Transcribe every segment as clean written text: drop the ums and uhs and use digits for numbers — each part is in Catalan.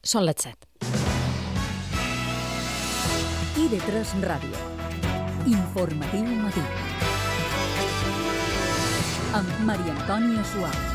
Són les 7. IB3 Ràdio. Informatiu matí. Amb Maria Antònia Suau.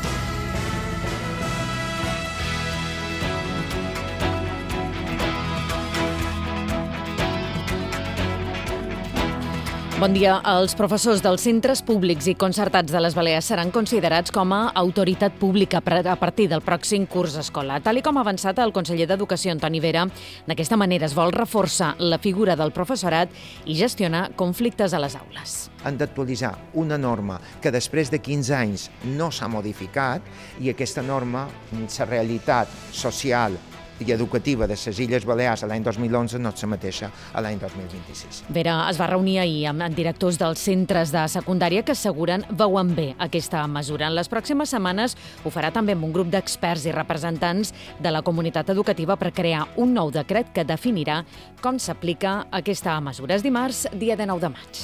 Bon dia. Els professors dels centres públics i concertats de les Balears seran considerats com a autoritat pública a partir del pròxim curs escolar. Tal com ha avançat el conseller d'Educació, Antoni Vera, d'aquesta manera es vol reforçar la figura del professorat i gestionar conflictes a les aules. Han d'actualitzar una norma que després de 15 anys no s'ha modificat i aquesta norma, la realitat social i educativa de les Illes Balears a l'any 2011 no és la mateixa a l'any 2026. Vera es va reunir ahir amb directors dels centres de secundària que asseguren veuen bé aquesta mesura. En les pròximes setmanes ho farà també amb un grup d'experts i representants de la comunitat educativa per crear un nou decret que definirà com s'aplica aquesta mesura. És dimarts, dia 19 de maig.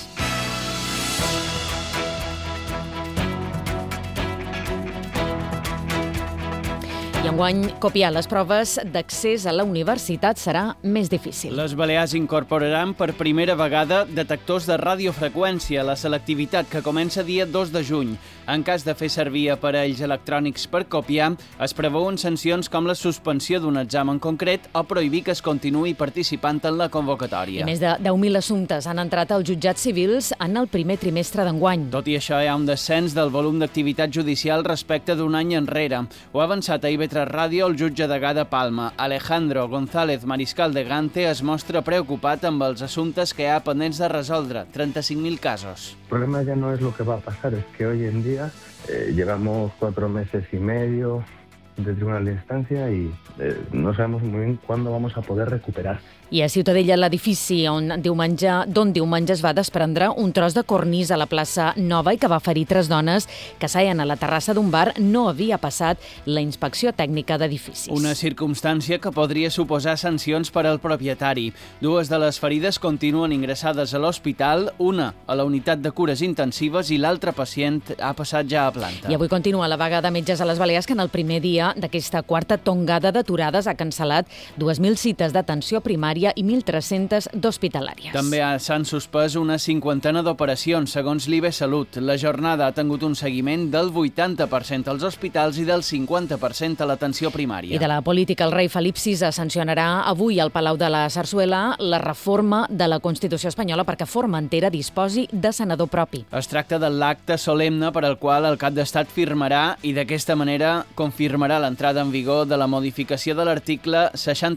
I enguany, copiar les proves d'accés a la universitat serà més difícil. Les Balears incorporaran per primera vegada detectors de radiofreqüència a la selectivitat que comença dia 2 de juny. En cas de fer servir aparells electrònics per copiar, es preveuen sancions com la suspensió d'un examen concret o prohibir que es continuï participant en la convocatòria. I més de 10.000 assumptes han entrat als jutjats civils en el primer trimestre d'enguany. Tot i això, hi ha un descens del volum d'activitat judicial respecte d'un any enrere. Ho ha avançat a IB3 Ràdio el jutge degà de Palma, Alejandro González Mariscal de Gante, es mostra preocupat amb els assumptes que hi ha pendents de resoldre, 35.000 casos. El problema ya no es lo que va a pasar, es que hoy en día llevamos 4 meses y medio de tribunal de instancia y no sabemos muy bien cuándo vamos a poder recuperar. I a Ciutadella, l'edifici d'on diumenge es va desprendre un tros de cornís a la plaça Nova i que va ferir 3 dones que seien a la terrassa d'un bar, no havia passat la inspecció tècnica d'edificis. Una circumstància que podria suposar sancions per al propietari. 2 de les ferides continuen ingressades a l'hospital, una a la unitat de cures intensives i l'altra pacient ha passat ja a planta. I avui continua la vaga de metges a les Balears, que en el primer dia d'aquesta quarta tongada d'aturades ha cancel·lat 2.000 cites d'atenció primària i 1.300 d'hospitalàries. També s'han suspès una 50 d'operacions, segons l'IB Salut. La jornada ha tingut un seguiment del 80% als hospitals i del 50% a l'atenció primària. I de la política, el rei Felip VI sancionarà avui al Palau de la Sarsuela la reforma de la Constitució espanyola perquè Formentera disposi de senador propi. Es tracta de l'acte solemne per al qual el cap d'Estat firmarà i d'aquesta manera confirmarà l'entrada en vigor de la modificació de l'article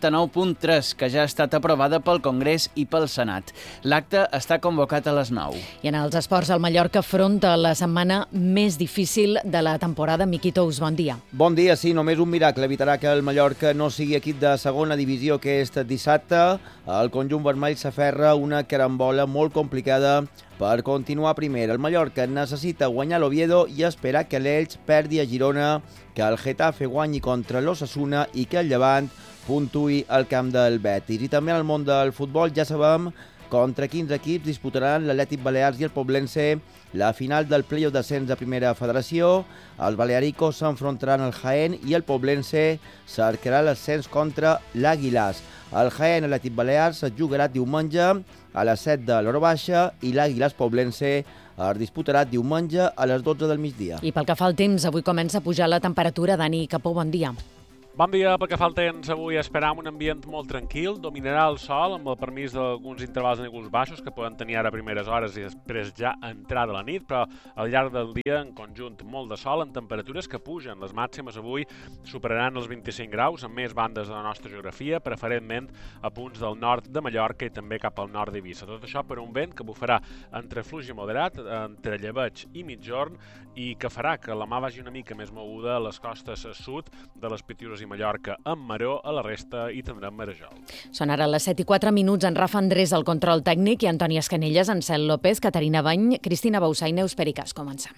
69.3, que ja ha estat aprovada pel Congrés i pel Senat. L'acte està convocat a les 9. I en els esports, el Mallorca afronta la setmana més difícil de la temporada. Miqui Tous, bon dia. Bon dia, sí, només un miracle evitarà que el Mallorca no sigui equip de segona divisió aquest dissabte. El conjunt vermell s'aferra una carambola molt complicada per continuar primer. El Mallorca necessita guanyar l'Oviedo i esperar que l'Elx perdi a Girona, que el Getafe guanyi contra l'Osasuna i que el Llevant puntuï al camp del Betis. I també en el món del futbol ja sabem contra quins equips disputaran l'Atlètic Balears i el Poblense la final del play-off d'ascens de Primera Federació. Els balearicos s'enfrontaran al Jaén i el Poblense cercarà l'ascens contra l'Àguilas. El Jaén Atlètic Balears es jugarà diumenge a les 7 de l'hora baixa i l'Àguilas Poblense es disputarà diumenge a les 12 del migdia. I pel que fa al temps, avui comença a pujar la temperatura. Dani Capó, bon dia. Bon dia. Pel que fa al temps, avui esperam un ambient molt tranquil. Dominarà el sol amb el permís d'alguns intervals de núvols baixos que poden tenir ara a primeres hores i després ja entrada la nit, però al llarg del dia, en conjunt, molt de sol amb temperatures que pugen. Les màximes avui superaran els 25 graus en més bandes de la nostra geografia, preferentment a punts del nord de Mallorca i també cap al nord d'Eivissa. Tot això per un vent que bufarà entre fluix i moderat, entre llebeig i migjorn, i que farà que la mà vagi una mica més moguda a les costes sud de les Pitiüses i Mallorca, amb maró, a la resta hi tindrem marejol. Són ara les 7:04, en Rafa Andrés al control tècnic i Antònia Escanelles, Ansel López, Caterina Bany, Cristina Bausà i Neus Pericàs. Comencem.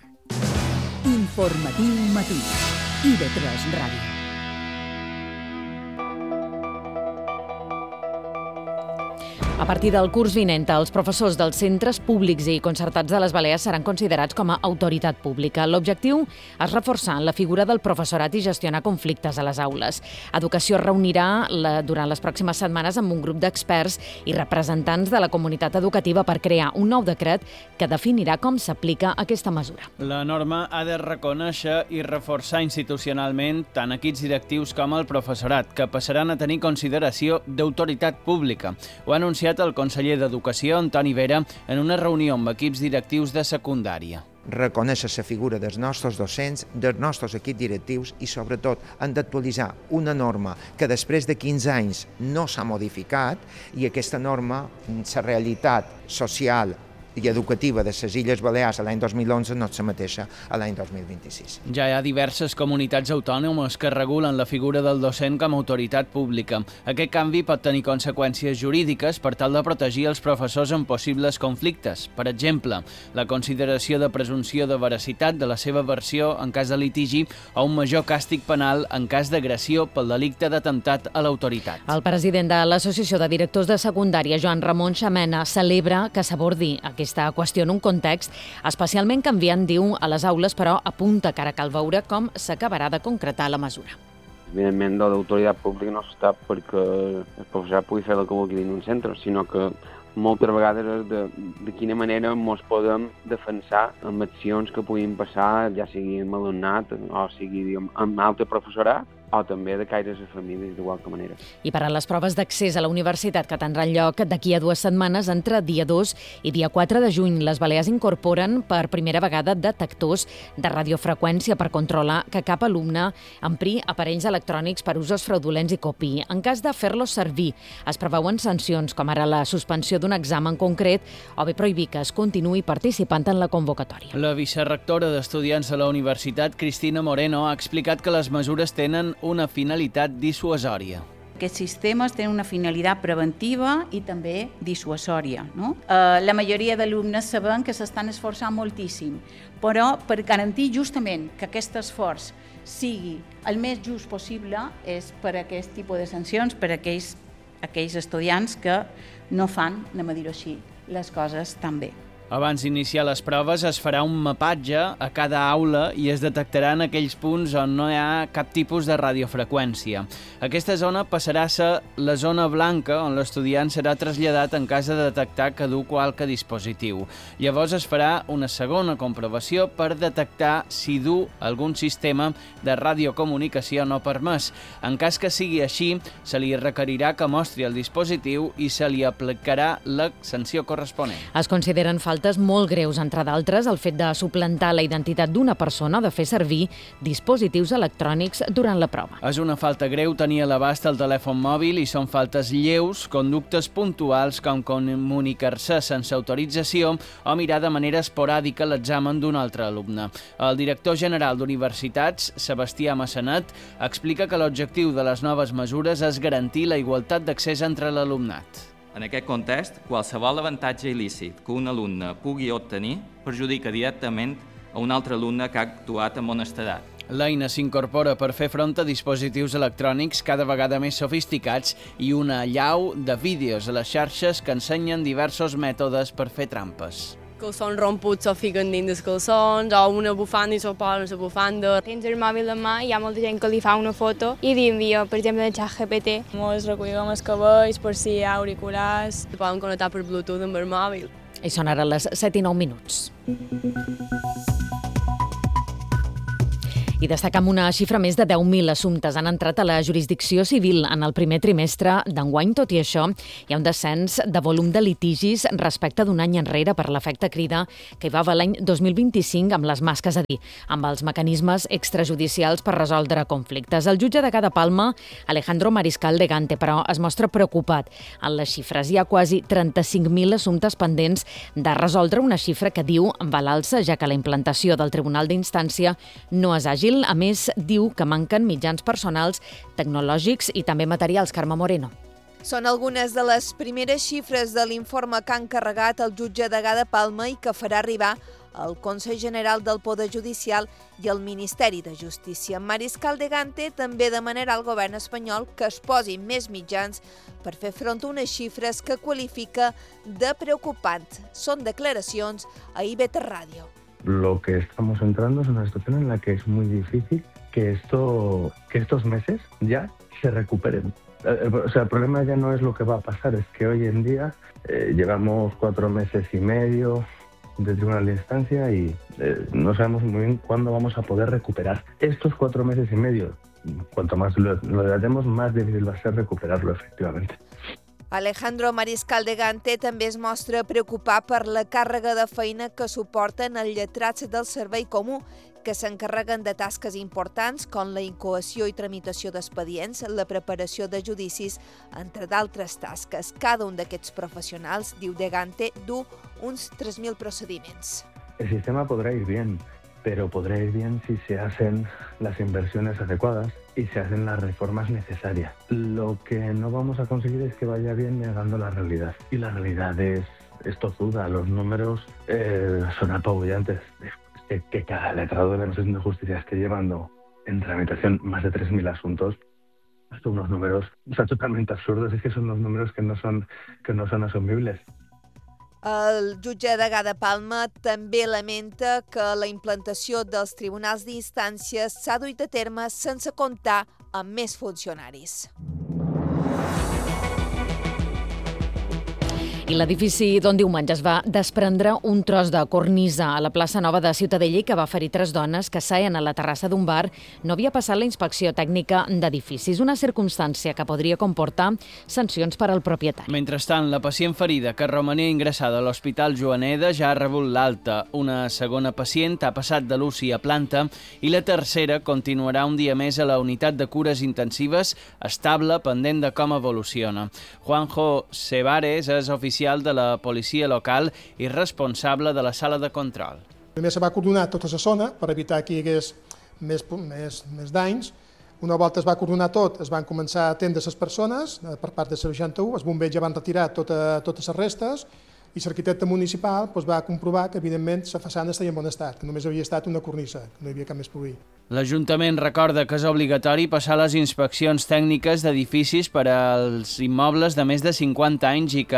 Informatiu matí. IB3 Ràdio. A partir del curs vinent, els professors dels centres públics i concertats de les Balears seran considerats com a autoritat pública. L'objectiu és reforçar la figura del professorat i gestionar conflictes a les aules. Educació es reunirà durant les pròximes setmanes amb un grup d'experts i representants de la comunitat educativa per crear un nou decret que definirà com s'aplica aquesta mesura. La norma ha de reconèixer i reforçar institucionalment tant equips directius com el professorat, que passaran a tenir consideració d'autoritat pública. Ho ha anunciat el conseller d'Educació, Antoni Vera, en una reunió amb equips directius de secundària. Reconèixer la figura dels nostres docents, dels nostres equips directius i, sobretot, han d'actualitzar una norma que després de 15 anys no s'ha modificat i aquesta norma, la realitat social i educativa de les Illes Balears a l'any 2011 no és la mateixa a l'any 2026. Ja hi ha diverses comunitats autònomes que regulen la figura del docent com a autoritat pública. Aquest canvi pot tenir conseqüències jurídiques per tal de protegir els professors en possibles conflictes. Per exemple, la consideració de presumpció de veracitat de la seva versió en cas de litigi o un major càstig penal en cas d'agressió pel delicte d'atemptat a l'autoritat. El president de l'Associació de Directors de Secundària, Joan Ramon Xamena, celebra que s'abordi aquesta qüestió en un context especialment canviant, diu, a les aules, però apunta que ara cal veure com s'acabarà de concretar la mesura. Evidentment, l'autoritat pública no està perquè el professorat pugui fer el que vulgui dins un centre, sinó que moltes vegades de quina manera ens podem defensar amb accions que puguin passar, ja sigui amb alumnat o sigui amb altre professorat, o també de caires a famílies d'igual manera. I per a les proves d'accés a la universitat que tindran lloc d'aquí a 2 setmanes, entre dia 2 i dia 4 de juny, les Balears incorporen per primera vegada detectors de radiofreqüència per controlar que cap alumne empri aparells electrònics per usos fraudulents i copiï. En cas de fer-los servir, es preveuen sancions, com ara la suspensió d'un examen concret o bé prohibir que es continuï participant en la convocatòria. La vicerectora d'Estudiants de la Universitat, Cristina Moreno, ha explicat que les mesures tenen una finalitat dissuasòria. Aquests sistemes tenen una finalitat preventiva i també dissuasòria. No? La majoria d'alumnes saben que s'estan esforçant moltíssim, però per garantir justament que aquest esforç sigui el més just possible és per aquest tipus de sancions, per aquells estudiants que no fan, anem a dir-ho així, les coses tan bé. Abans d'iniciar les proves es farà un mapatge a cada aula i es detectaran aquells punts on no hi ha cap tipus de radiofreqüència. Aquesta zona passarà a ser la zona blanca on l'estudiant serà traslladat en cas de detectar que du qualque dispositiu. Llavors es farà una segona comprovació per detectar si du algun sistema de radiocomunicació no permès. En cas que sigui així, se li requerirà que mostri el dispositiu i se li aplicarà la sanció corresponent. Es consideren faltes molt greus, entre d'altres, el fet de suplantar la identitat d'una persona, de fer servir dispositius electrònics durant la prova. És una falta greu tenir a l'abast el telèfon mòbil i són faltes lleus, conductes puntuals com comunicar-se sense autorització o mirar de manera esporàdica l'examen d'un altre alumne. El director general d'Universitats, Sebastià Massanet, explica que l'objectiu de les noves mesures és garantir la igualtat d'accés entre l'alumnat. En aquest context, qualsevol avantatge il·lícit que un alumne pugui obtenir perjudica directament a un altre alumne que ha actuat amb honestedat. L'eina s'incorpora per fer front a dispositius electrònics cada vegada més sofisticats i una allau de vídeos a les xarxes que ensenyen diversos mètodes per fer trampes. Calçons romputs s'ho fiquen dins dels calçons, o una bufanda i s'ho posen a la bufanda. Tens el mòbil en mà i hi ha molta gent que li fa una foto i li envia, per exemple, el ChatGPT. Ens recollem els cabells per si hi ha auriculars. Poden connectar per Bluetooth amb el mòbil. I són ara les 7:09. I destacam una xifra, més de 10.000 assumptes han entrat a la jurisdicció civil en el primer trimestre d'enguany. Tot i això, hi ha un descens de volum de litigis respecte d'un any enrere per l'efecte crida que hi va haver l'any 2025 amb les masques, a dir, amb els mecanismes extrajudicials per resoldre conflictes. El jutge de Cada Palma, Alejandro Mariscal de Gante, però es mostra preocupat en les xifres. Hi ha quasi 35.000 assumptes pendents de resoldre, una xifra que diu va a l'alça, ja que la implantació del Tribunal d'Instància no és àgil. A més, diu que manquen mitjans personals, tecnològics i també materials. Carme Moreno. Són algunes de les primeres xifres de l'informe que ha encarregat el jutge de Cada Palma i que farà arribar el Consell General del Poder Judicial i el Ministeri de Justícia. Mariscal de Gante també demanarà al govern espanyol que es posi més mitjans per fer front a unes xifres que qualifica de preocupants. Són declaracions a IB3 Ràdio. Lo que estamos entrando es una situación en la que es muy difícil que estos meses ya se recuperen. O sea, el problema ya no es lo que va a pasar, es que hoy en día llevamos 4 meses y medio de tribunal de instancia y no sabemos muy bien cuándo vamos a poder recuperar. Estos 4 meses y medio, cuanto más lo dilatemos, más difícil va a ser recuperarlo efectivamente. Alejandro Mariscal de Gante també es mostra preocupat per la càrrega de feina que suporten els lletrats del servei comú, que s'encarreguen de tasques importants com la incoació i tramitació d'expedients, la preparació de judicis, entre d'altres tasques. Cada un d'aquests professionals, diu de Gante, du uns 3.000 procediments. El sistema podrá ir bien, pero podrá ir bien si se hacen las inversiones adecuadas y se hacen las reformas necesarias. Lo que no vamos a conseguir es que vaya bien negando la realidad. Y la realidad es tozuda, los números son apabullantes. Que cada letrado de la Administración de Justicia esté llevando en tramitación más de 3.000 asuntos, son unos números totalmente absurdos, es que son unos números que no son asumibles. El jutge degà de Palma també lamenta que la implantació dels tribunals d'instàncies s'ha duit a terme sense comptar amb més funcionaris. I l'edifici d'on diumenge es va desprendre un tros de cornisa a la plaça Nova de Ciutadella i que va ferir 3 dones que seien a la terrassa d'un bar no havia passat la inspecció tècnica d'edificis, una circumstància que podria comportar sancions per al propietari. Mentrestant, la pacient ferida que romania ingressada a l'Hospital Joaneda ja ha rebut l'alta. Una segona pacient ha passat de l'UCI a planta i la tercera continuarà un dia més a la unitat de cures intensives estable pendent de com evoluciona. Juanjo Cebares és oficial de la policia local i responsable de la sala de control. Primer se va coordinar tota la zona per evitar que hi hagués més danys. Una volta es va coordinar tot, es van començar a atendre les persones per part de 61, els bombers ja van retirar totes les restes i l'arquitecte municipal va comprovar que, evidentment, la façana estava en bon estat, que només havia estat una cornisa, que no hi havia cap més problema. L'Ajuntament recorda que és obligatori passar les inspeccions tècniques d'edificis per als immobles de més de 50 anys i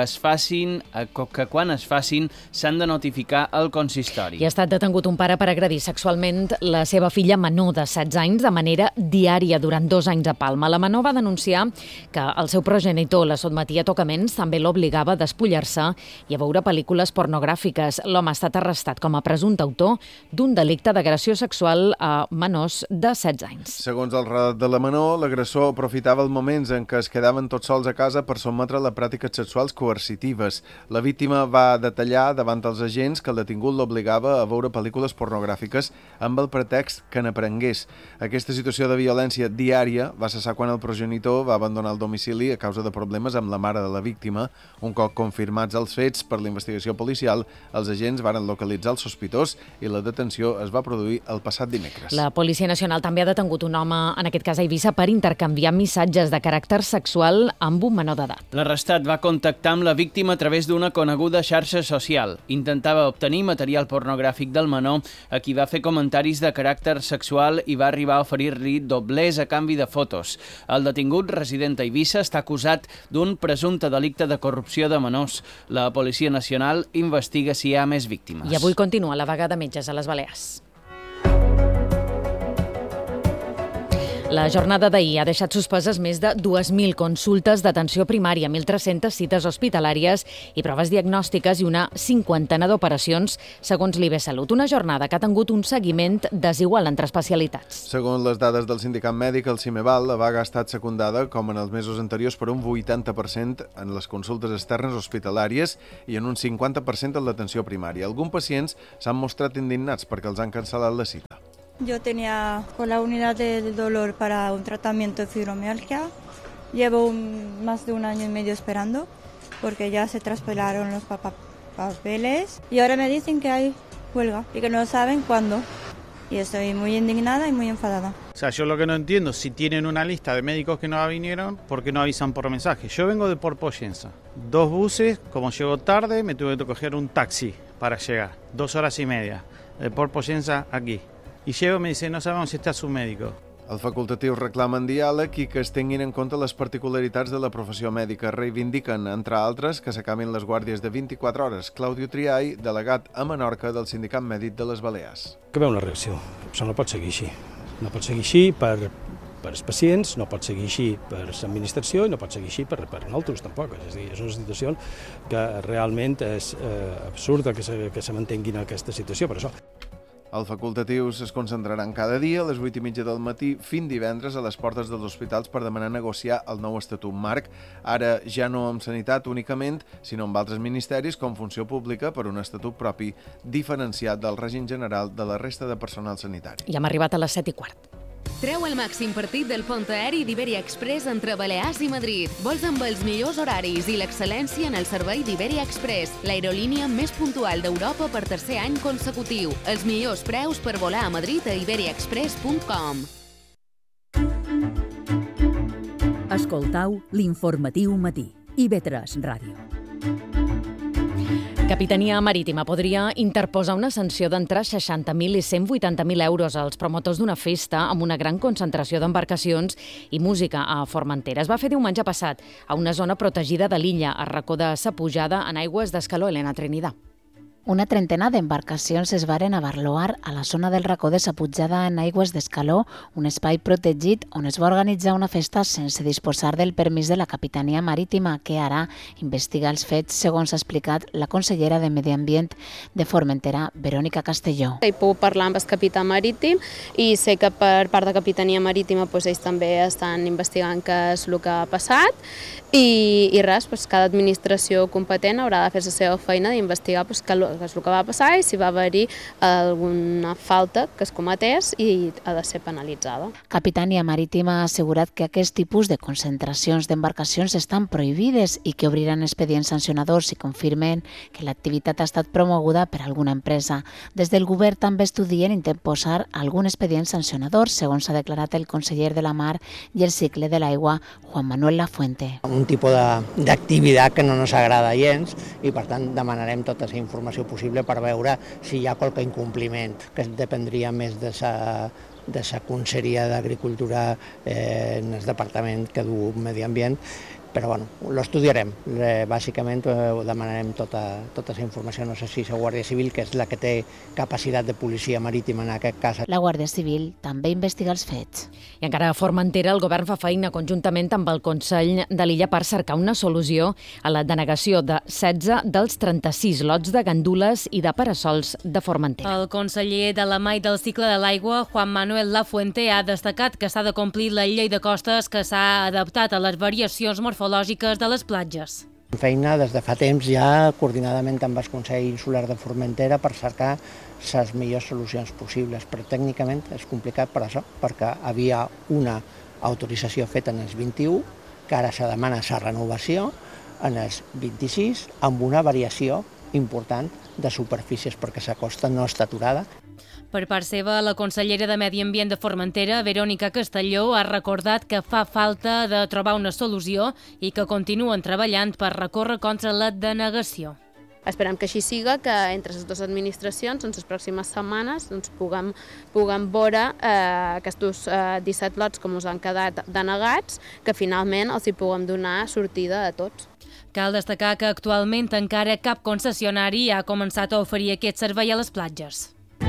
que quan es facin s'han de notificar al consistori. I ha estat detengut un pare per agredir sexualment la seva filla menor de 16 anys de manera diària durant 2 anys a Palma. La menor va denunciar que el seu progenitor la sotmetia a tocaments, també l'obligava a despullar-se i a veure pel·lícules pornogràfiques. L'home ha estat arrestat com a presumpte autor d'un delicte d'agressió sexual a menors de 16 anys. Segons el relat de la menor, l'agressor aprofitava els moments en què es quedaven tots sols a casa per sotmetre a pràctiques sexuals coercitives. La víctima va detallar davant els agents que el detingut l'obligava a veure pel·lícules pornogràfiques amb el pretext que n'aprengués. Aquesta situació de violència diària va cessar quan el progenitor va abandonar el domicili a causa de problemes amb la mare de la víctima. Un cop confirmats els fets per l'investigació policial, els agents varen localitzar el sospitós i la detenció es va produir el passat dimecres. La Policia Nacional també ha detengut un home, en aquest cas a Eivissa, per intercanviar missatges de caràcter sexual amb un menor d'edat. L'arrestat va contactar amb la víctima a través d'una coneguda xarxa social. Intentava obtenir material pornogràfic del menor, a qui va fer comentaris de caràcter sexual i va arribar a oferir-li doblers a canvi de fotos. El detingut, resident a Eivissa, està acusat d'un presumpte delicte de corrupció de menors. La Policia Nacional investiga si hi ha més víctimes. I avui continua la vaga de metges a les Balears. La jornada d'ahir ha deixat suspeses més de 2.000 consultes d'atenció primària, 1.300 cites hospitalàries i proves diagnòstiques i una 50 d'operacions, segons l'IB Salut. Una jornada que ha tingut un seguiment desigual entre especialitats. Segons les dades del sindicat mèdic, el CIMEVAL, la vaga ha estat secundada, com en els mesos anteriors, per un 80% en les consultes externes hospitalàries i en un 50% en l'atenció primària. Alguns pacients s'han mostrat indignats perquè els han cancel·lat la cita. Yo tenía con la unidad de dolor para un tratamiento de fibromialgia. Llevo más de 1 año y medio esperando porque ya se traspelaron los papeles y ahora me dicen que hay huelga y que no saben cuándo. Y estoy muy indignada y muy enfadada. O sea, yo lo que no entiendo, si tienen una lista de médicos que no vinieron, ¿por qué no avisan por mensaje? Yo vengo de Porpoyensa. 2 buses, como llego tarde, me tuve que coger un taxi para llegar. 2 horas y media. Por Poyensa aquí. Y llego y me dice, no sabemos si está su médico. Els facultatius reclamen diàleg i que es tinguin en compte les particularitats de la professió mèdica. Reivindiquen, entre altres, que s'acabin les guàrdies de 24 hores. Claudio Triay, delegat a Menorca del Sindicat Mèdic de les Balears. Que veu una reacció. Això no pot seguir així. No pot seguir així per els pacients, no pot seguir així per l'administració i no pot seguir així per nosaltres tampoc. És a dir, és una situació que realment és absurda que se mantingui en aquesta situació, per això. Els facultatius es concentraran cada dia a les 8:30 del matí fins divendres a les portes dels hospitals per demanar negociar el nou estatut marc, ara ja no amb sanitat únicament, sinó amb altres ministeris com Funció Pública per un estatut propi diferenciat del règim general de la resta de personal sanitari. I hem arribat a les 7:15. Treu el màxim partit del pont aeri d'Iberia Express entre Balears i Madrid. Vols amb els millors horaris i l'excel·lència en el servei d'Iberia Express, l'aerolínia més puntual d'Europa per tercer any consecutiu. Els millors preus per volar a Madrid a iberiaexpress.com. Escoltau l'informatiu matí. IB3 Ràdio. Capitania Marítima podria interposar una sanció d'entre 60.000 i 180.000 euros als promotors d'una festa amb una gran concentració d'embarcacions i música a Formentera. Es va fer diumenge passat a una zona protegida de l'illa, a racó de sa pujada en aigües d'Escaló, Helena Trinidad. Una trentena d'embarcacions es varen abarloar a la zona del racó de sa pujada en aigües d'Escaló, un espai protegit on es va organitzar una festa sense disposar del permís de la Capitania Marítima, que ara investiga els fets, segons ha explicat la consellera de Medi Ambient de Formentera, Verònica Castelló. He pogut parlar amb el capità marítim i sé que per part de Capitania Marítima ells també estan investigant què és el que ha passat i res, cada administració competent haurà de fer la seva feina d'investigar què és el que va passar i si va haver-hi alguna falta que es cometés i ha de ser penalitzada. Capitania Marítima ha assegurat que aquest tipus de concentracions d'embarcacions estan prohibides i que obriran expedients sancionadors si confirmen que l'activitat ha estat promoguda per alguna empresa. Des del govern també estudien interposar algun expedient sancionador, segons ha declarat el conseller de la Mar i el Cicle de l'Aigua, Juan Manuel Lafuente. Un tipus d'activitat que no ens agrada gens i per tant demanarem tota la informació possible per veure si hi ha qualque incompliment, que dependria més de la Conselleria d'Agricultura en el departament que du Medi Ambient, però bueno, l'estudiarem. Bàsicament demanarem tota la informació, no sé si la Guàrdia Civil, que és la que té capacitat de policia marítima en aquest cas. La Guàrdia Civil també investiga els fets. I encara a Formentera, el govern fa feina conjuntament amb el Consell de l'illa per cercar una solució a la denegació de 16 dels 36 lots de gandules i de parasols de Formentera. El conseller de la Mar i del Cicle de l'Aigua, Juan Manuel Lafuente, ha destacat que s'ha de complir la llei de costes que s'ha adaptat a les variacions morfològiques de les platges. Feina des de fa temps ja coordinadament amb el Consell Insular de Formentera per cercar les millors solucions possibles, però tècnicament és complicat per això, perquè havia una autorització feta en els 21, que ara se demana la renovació en els 26, amb una variació important de superfícies perquè la costa no està aturada. Per part seva, la consellera de Medi Ambient de Formentera, Verònica Castelló, ha recordat que fa falta de trobar una solució i que continuen treballant per recórrer contra la denegació. Esperem que així siga, que entre les dues administracions, en les pròximes setmanes, puguem veure aquests 17 lots que ens han quedat denegats, que finalment els hi puguem donar sortida a tots. Cal destacar que actualment encara cap concessionari ha començat a oferir aquest servei a les platges.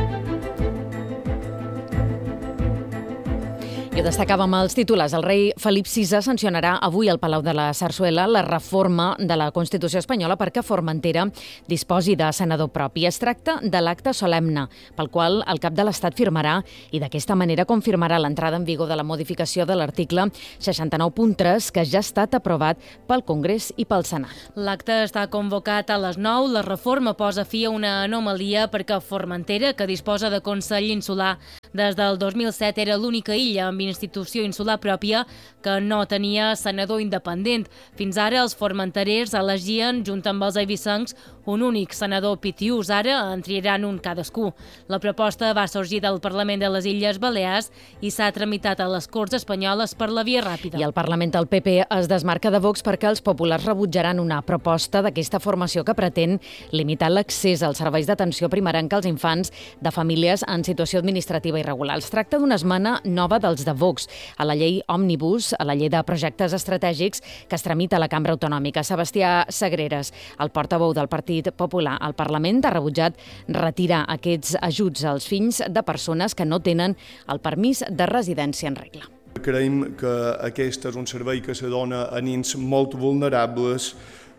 I ho destacàvem els titulars. El rei Felip VI sancionarà avui al Palau de la Sarsuela la reforma de la Constitució espanyola perquè Formentera disposi de senador propi. Es tracta de l'acte solemne pel qual el cap de l'Estat firmarà i d'aquesta manera confirmarà l'entrada en vigor de la modificació de l'article 69.3 que ja ha estat aprovat pel Congrés i pel Senat. L'acte està convocat a les 9. La reforma posa fi a una anomalia perquè Formentera, que disposa de Consell Insular Des del 2007 era l'única illa amb institució insular pròpia que no tenia senador independent. Fins ara els formenterers elegien, junt amb els eivissencs, un únic senador pitiús. Ara en triaran un cadascú. La proposta va sorgir del Parlament de les Illes Balears i s'ha tramitat a les Corts Espanyoles per la via ràpida. I el Parlament del PP es desmarca de Vox perquè els populars rebutjaran una proposta d'aquesta formació que pretén limitar l'accés als serveis d'atenció primerenca als infants de famílies en situació administrativa irregular. Es tracta d'una esmena nova dels de Vox a la llei Òmnibus, a la llei de projectes estratègics que es tramita a la Cambra Autonòmica. Sebastià Sagreras, el portaveu del Partit Popular al Parlament, ha rebutjat retirar aquests ajuts als fills de persones que no tenen el permís de residència en regla. Creiem que aquest és un servei que se dona a nens molt vulnerables,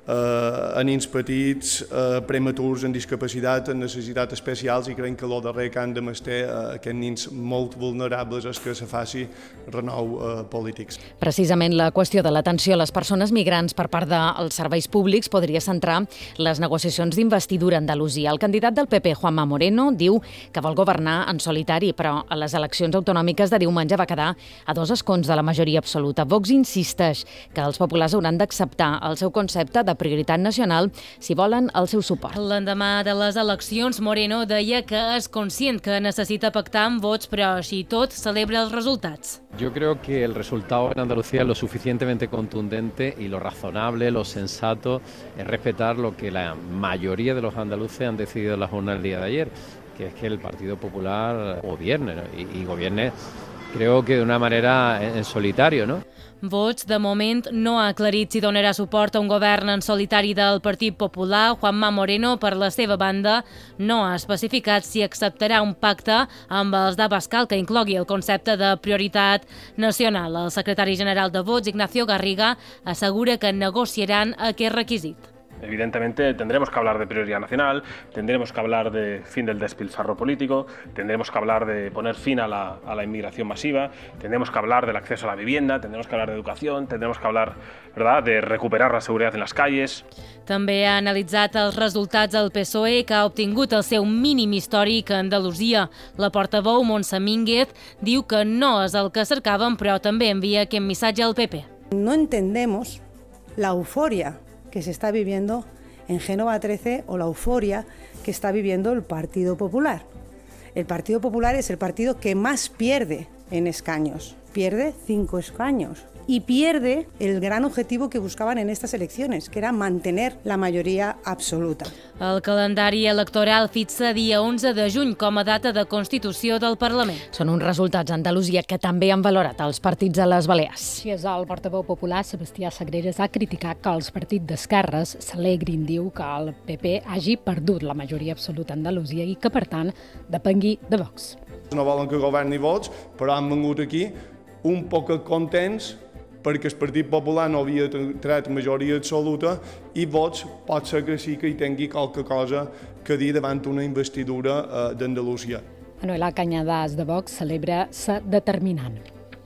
a nens petits, prematurs, amb discapacitat, amb necessitats especials, i creiem que el darrer que han de mestre aquests nens molt vulnerables és que se faci renou polítics. Precisament la qüestió de l'atenció a les persones migrants per part dels serveis públics podria centrar les negociacions d'investidura a Andalusia. El candidat del PP, Juanma Moreno, diu que vol governar en solitari, però a les eleccions autonòmiques de diumenge va quedar a 2 escons de la majoria absoluta. Vox insisteix que els populars hauran d'acceptar el seu concepte de prioritat nacional si volen el seu suport. L'endemà de les eleccions, Moreno deia que és conscient que necessita pactar amb Vox, però així i tot celebra els resultats. Yo creo que el resultado en Andalucía es lo suficientemente contundente y lo razonable, lo sensato es respetar lo que la mayoría de los andaluces han decidido en la jornada del día de ayer, que es que el Partido Popular gobierne, ¿no? y gobierne, creo que de una manera en solitario, ¿no? Vox, de moment, no ha aclarit si donarà suport a un govern en solitari del Partit Popular. Juanma Moreno, per la seva banda, no ha especificat si acceptarà un pacte amb els d'Abascal que inclogui el concepte de prioritat nacional. El secretari general de Vox, Ignacio Garriga, assegura que negociaran aquest requisit. Evidentemente tendremos que hablar de prioridad nacional, tendremos que hablar de fin del despilfarro político, tendremos que hablar de poner fin a la inmigración masiva, tendremos que hablar del acceso a la vivienda, tendremos que hablar de educación, tendremos que hablar, ¿verdad?, de recuperar la seguridad en las calles. També ha analitzat els resultats del PSOE, que ha obtingut el seu mínim històric a Andalusia. La portaveu, Montse Mínguez, diu que no és el que cercaven, però també envia aquest missatge al PP. No entendemos la euforia que se está viviendo en Génova 13 o la euforia que está viviendo el Partido Popular. El Partido Popular es el partido que más pierde en escaños. Pierde 5 escaños y pierde el gran objetivo que buscaban en estas elecciones, que era mantener la mayoría absoluta. El calendari electoral fixa dia 11 de juny com a data de constitució del Parlament. Són uns resultats a Andalusia que també han valorat els partits a les Balears. Sí, és el portaveu popular, Sebastià Sagreras, ha criticat que els partits d'esquerres s'alegrin, diu, que el PP hagi perdut la majoria absoluta a Andalusia i que, per tant, depengui de Vox. No volen que governi Vox, però han vengut aquí un poc contents perquè el Partit Popular no havia tret majoria absoluta i Vox pot ser que sí que hi tingui qualque cosa que dir davant una investidura d'Andalusia. Manuela Cañadas de Vox celebra ser determinant.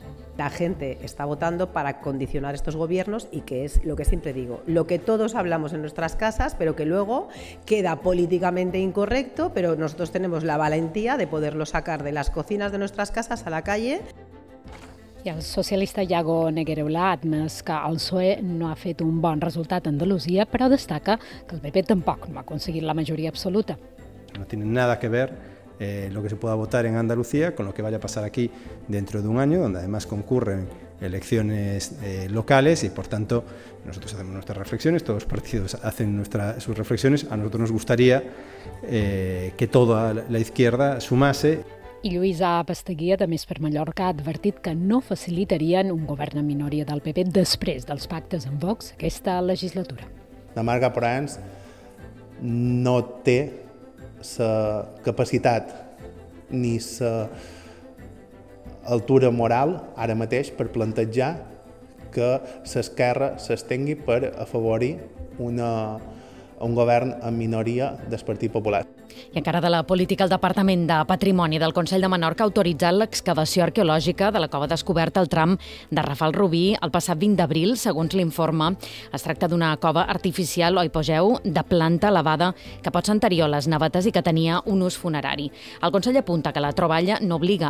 La gente está votando para condicionar estos gobiernos y que es lo que siempre digo, lo que todos hablamos en nuestras casas, pero que luego queda políticamente incorrecto, pero nosotros tenemos la valentía de poderlo sacar de las cocinas de nuestras casas a la calle. I el socialista Iago Negueruela ha admès que el PSOE no ha fet un bon resultat a Andalusia, però destaca que el PP tampoc no ha aconseguit la majoria absoluta. No tiene nada que ver lo que se pueda votar en Andalucía con lo que vaya a pasar aquí dentro de un año, donde además concurren elecciones locales y, por tanto, nosotros hacemos nuestras reflexiones, todos los partidos hacen sus reflexiones. A nosotros nos gustaría que toda la izquierda sumase. I Lluïsa Pasteguia, de Més per Mallorca, ha advertit que no facilitarien un govern en minoria del PP després dels pactes amb Vox aquesta legislatura. La Marga Porans no té la capacitat ni la altura moral ara mateix per plantejar que l'esquerra s'estengui per afavorir un govern en minoria del Partit Popular. I encara de la política, el Departament de Patrimoni del Consell de Menorca ha autoritzat l'excavació arqueològica de la cova descoberta al tram de Rafal Rubí el passat 20 d'abril, segons l'informe. Es tracta d'una cova artificial o hipogeu de planta elevada que pot ser anterior a les navetes i que tenia un ús funerari. El Consell apunta que la troballa no obliga